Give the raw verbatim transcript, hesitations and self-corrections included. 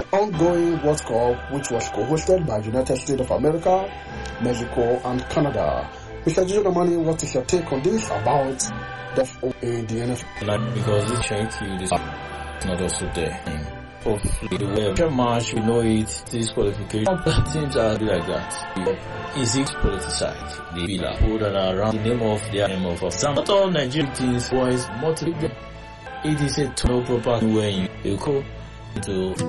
ongoing World Cup, which was co-hosted by United States of America, Mexico, and Canada. Mister Jijonamani, what is your take on this about the, in the N F L? Like, because this trying to this not also there. Hopefully, the way match, we know it, this qualification, teams are like that. Is it politicized? The villa, who are around the name of their name of some. Not all Nigerian teams was motivated. It is a no proper way you go to